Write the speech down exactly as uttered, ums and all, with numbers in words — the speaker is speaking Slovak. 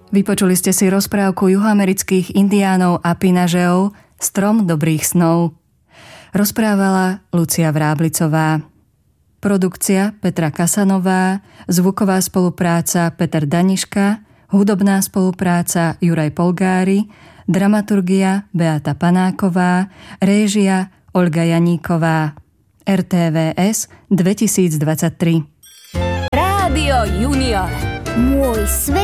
Vypočuli ste si rozprávku juhoamerických indiánov Apinažeov Strom dobrých snov. Rozprávala Lucia Vráblicová. Produkcia Petra Kasanová, zvuková spolupráca Peter Daniška, hudobná spolupráca Juraj Polgári, dramaturgia Beata Panáková, réžia Olga Janíková. er té vé es dvetisícdvadsaťtri. Rádio Junior. Môj svet